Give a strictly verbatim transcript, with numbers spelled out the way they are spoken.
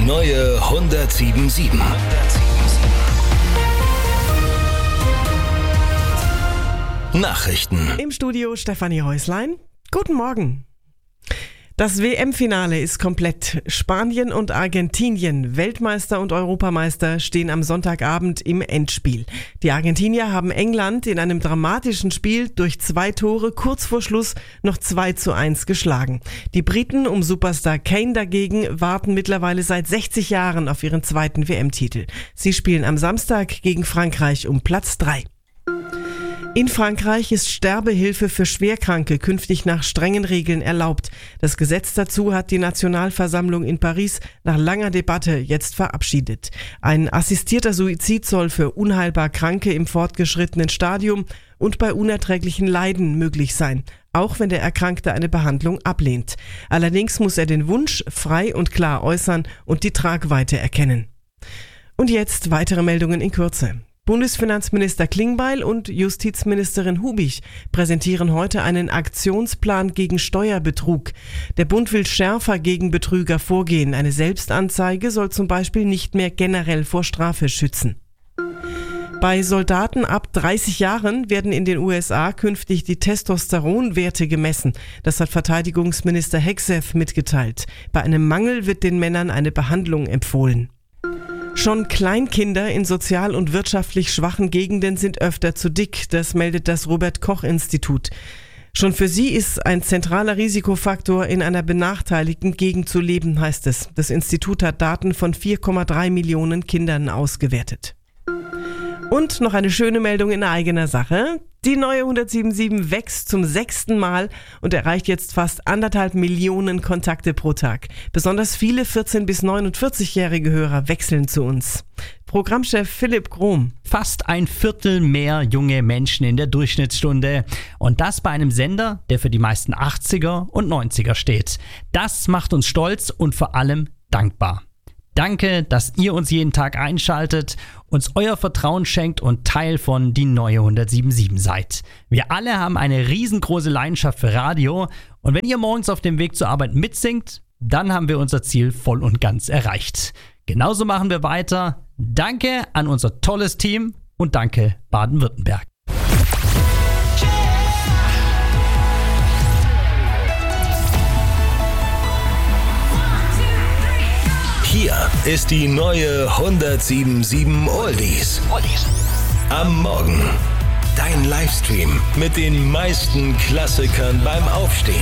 neue hundertsieben Komma sieben. Nachrichten. Im Studio Stefanie Häuslein. Guten Morgen. Das W M-Finale ist komplett. Spanien und Argentinien, Weltmeister und Europameister, stehen am Sonntagabend im Endspiel. Die Argentinier haben England in einem dramatischen Spiel durch zwei Tore kurz vor Schluss noch zwei zu eins geschlagen. Die Briten um Superstar Kane dagegen warten mittlerweile seit sechzig Jahren auf ihren zweiten W M-Titel. Sie spielen am Samstag gegen Frankreich um Platz drei. In Frankreich ist Sterbehilfe für Schwerkranke künftig nach strengen Regeln erlaubt. Das Gesetz dazu hat die Nationalversammlung in Paris nach langer Debatte jetzt verabschiedet. Ein assistierter Suizid soll für unheilbar Kranke im fortgeschrittenen Stadium und bei unerträglichen Leiden möglich sein, auch wenn der Erkrankte eine Behandlung ablehnt. Allerdings muss er den Wunsch frei und klar äußern und die Tragweite erkennen. Und jetzt weitere Meldungen in Kürze. Bundesfinanzminister Klingbeil und Justizministerin Hubich präsentieren heute einen Aktionsplan gegen Steuerbetrug. Der Bund will schärfer gegen Betrüger vorgehen. Eine Selbstanzeige soll zum Beispiel nicht mehr generell vor Strafe schützen. Bei Soldaten ab dreißig Jahren werden in den U S A künftig die Testosteronwerte gemessen. Das hat Verteidigungsminister Hegseth mitgeteilt. Bei einem Mangel wird den Männern eine Behandlung empfohlen. Schon Kleinkinder in sozial und wirtschaftlich schwachen Gegenden sind öfter zu dick, das meldet das Robert-Koch-Institut. Schon für sie ist ein zentraler Risikofaktor, in einer benachteiligten Gegend zu leben, heißt es. Das Institut hat Daten von vier Komma drei Millionen Kindern ausgewertet. Und noch eine schöne Meldung in eigener Sache. Die neue hundertsieben Komma sieben wächst zum sechsten Mal und erreicht jetzt fast anderthalb Millionen Kontakte pro Tag. Besonders viele vierzehn- bis neunundvierzig-jährige Hörer wechseln zu uns. Programmchef Philipp Grohm. Fast ein Viertel mehr junge Menschen in der Durchschnittsstunde. Und das bei einem Sender, der für die meisten achtziger und neunziger steht. Das macht uns stolz und vor allem dankbar. Danke, dass ihr uns jeden Tag einschaltet, uns euer Vertrauen schenkt und Teil von die neue hundertsieben Komma sieben seid. Wir alle haben eine riesengroße Leidenschaft für Radio und wenn ihr morgens auf dem Weg zur Arbeit mitsingt, dann haben wir unser Ziel voll und ganz erreicht. Genauso machen wir weiter. Danke an unser tolles Team und danke Baden-Württemberg. Hier ist die neue hundertsieben Komma sieben Oldies. Am Morgen. Dein Livestream mit den meisten Klassikern beim Aufstehen.